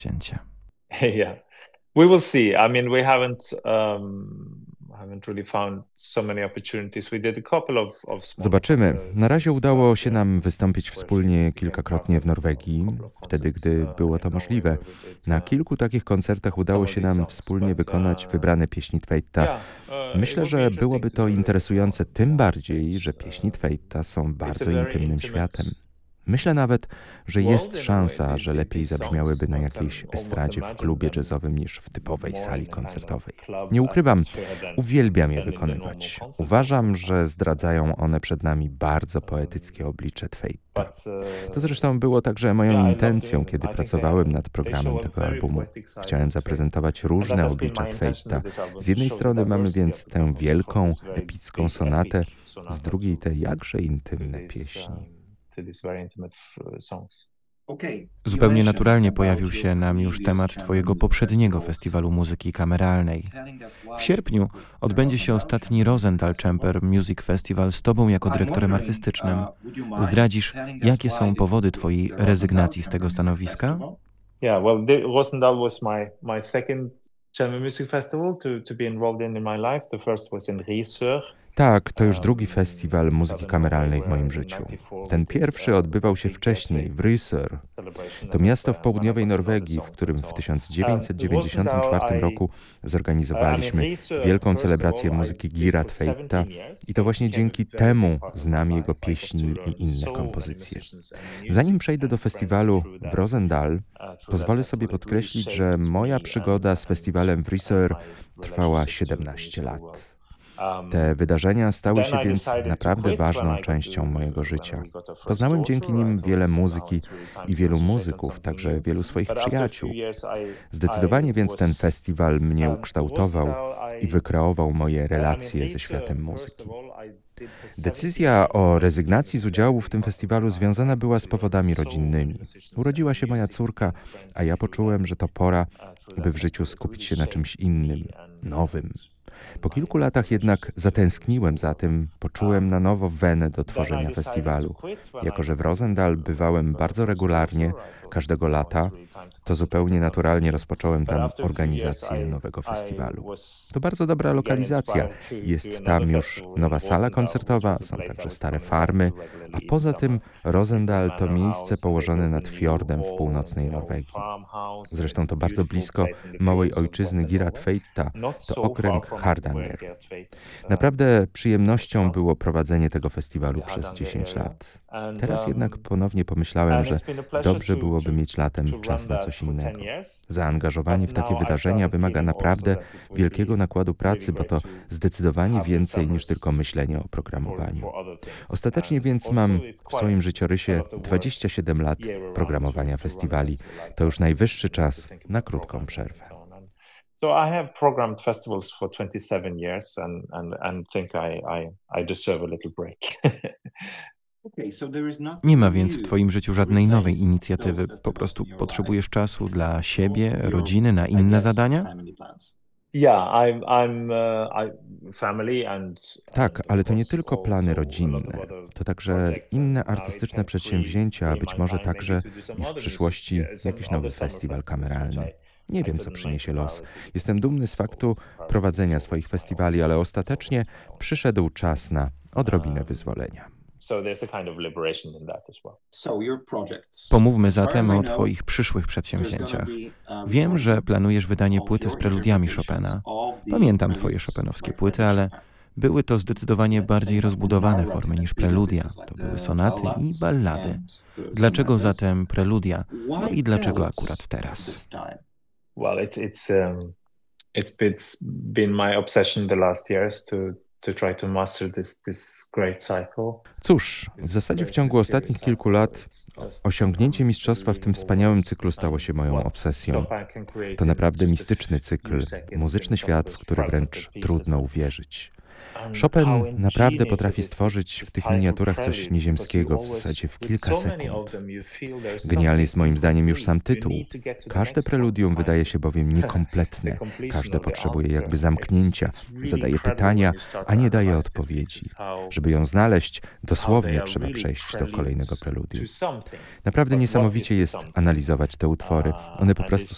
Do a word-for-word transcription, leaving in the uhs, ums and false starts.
cięcie. Yeah, we will see. I mean, we haven't um, haven't really found so many opportunities. We did a couple of, of small Zobaczymy. Na razie udało last się year, nam wystąpić wspólnie kilkakrotnie w Norwegii, wtedy gdy było to możliwe. Na kilku takich koncertach udało się nam wspólnie wykonać wybrane pieśni Tveita. Myślę, że byłoby to interesujące tym bardziej, że pieśni Tveita są bardzo intymnym światem. Myślę nawet, że jest szansa, że lepiej zabrzmiałyby na jakiejś estradzie w klubie jazzowym niż w typowej sali koncertowej. Nie ukrywam, uwielbiam je wykonywać. Uważam, że zdradzają one przed nami bardzo poetyckie oblicze Tveita. To zresztą było także moją intencją, kiedy pracowałem nad programem tego albumu. Chciałem zaprezentować różne oblicza Tveita. Z jednej strony mamy więc tę wielką, epicką sonatę, z drugiej te jakże intymne pieśni. Zupełnie naturalnie pojawił się nam już temat twojego poprzedniego festiwalu muzyki kameralnej. W sierpniu odbędzie się ostatni Rosendahl Chamber Music Festival z tobą jako dyrektorem artystycznym. Zdradzisz, jakie są powody twojej rezygnacji z tego stanowiska? Yeah, well, the Rosendahl was my my second Chamber Music Festival to to be involved in in my life. The first was in Risør. Tak, to już drugi festiwal muzyki kameralnej w moim życiu. Ten pierwszy odbywał się wcześniej, w Risør. To miasto w południowej Norwegii, w którym w tysiąc dziewięćset dziewięćdziesiątym czwartym roku zorganizowaliśmy wielką celebrację muzyki Gira Tveita i to właśnie dzięki temu znam jego pieśni i inne kompozycje. Zanim przejdę do festiwalu w Rosendahl, pozwolę sobie podkreślić, że moja przygoda z festiwalem w Risør trwała siedemnaście lat. Te wydarzenia stały się więc naprawdę ważną częścią mojego życia. Poznałem dzięki nim wiele muzyki i wielu muzyków, także wielu swoich przyjaciół. Zdecydowanie więc ten festiwal mnie ukształtował i wykreował moje relacje ze światem muzyki. Decyzja o rezygnacji z udziału w tym festiwalu związana była z powodami rodzinnymi. Urodziła się moja córka, a ja poczułem, że to pora, by w życiu skupić się na czymś innym, nowym. Po kilku latach jednak zatęskniłem za tym, poczułem na nowo wenę do tworzenia festiwalu. Jako że w Rosendahl bywałem bardzo regularnie, każdego lata, to zupełnie naturalnie rozpocząłem tam organizację nowego festiwalu. To bardzo dobra lokalizacja. Jest tam już nowa sala koncertowa, są także stare farmy, a poza tym Rosendahl to miejsce położone nad fiordem w północnej Norwegii. Zresztą to bardzo blisko małej ojczyzny Gira Tveita, to okręg Hardanger. Naprawdę przyjemnością było prowadzenie tego festiwalu przez dziesięć lat. Teraz jednak ponownie pomyślałem, że dobrze byłoby mieć latem czas na coś innego. Zaangażowanie w takie wydarzenia wymaga naprawdę wielkiego nakładu pracy, bo to zdecydowanie więcej niż tylko myślenie o programowaniu. Ostatecznie więc mam w swoim życiorysie dwadzieścia siedem lat programowania festiwali. To już najwyższy czas na krótką przerwę. So I have programmed festivals for twenty-seven years and and and think I I I deserve a little break. Nie ma więc w twoim życiu żadnej nowej inicjatywy. Po prostu potrzebujesz czasu dla siebie, rodziny, na inne zadania? Tak, ale to nie tylko plany rodzinne. To także inne artystyczne przedsięwzięcia, a być może także i w przyszłości jakiś nowy festiwal kameralny. Nie wiem, co przyniesie los. Jestem dumny z faktu prowadzenia swoich festiwali, ale ostatecznie przyszedł czas na odrobinę wyzwolenia. Pomówmy zatem o twoich przyszłych przedsięwzięciach. Wiem, że planujesz wydanie płyty z preludiami Chopina. Pamiętam twoje chopinowskie płyty, ale były to zdecydowanie bardziej rozbudowane formy niż preludia. To były sonaty i ballady. Dlaczego zatem preludia? No i dlaczego akurat teraz? Well, it's it's um, it's been, it's been my obsession the last years to to try to master this this great cycle. Cóż, w zasadzie w ciągu ostatnich kilku lat osiągnięcie mistrzostwa w tym wspaniałym cyklu stało się moją obsesją. To naprawdę mistyczny cykl, muzyczny świat, w który wręcz trudno uwierzyć. Chopin naprawdę potrafi stworzyć w tych miniaturach coś nieziemskiego, w zasadzie w kilka sekund. Genialny jest moim zdaniem już sam tytuł. Każde preludium wydaje się bowiem niekompletne. Każde potrzebuje jakby zamknięcia, zadaje pytania, a nie daje odpowiedzi. Żeby ją znaleźć, dosłownie trzeba przejść do kolejnego preludium. Naprawdę niesamowicie jest analizować te utwory. One po prostu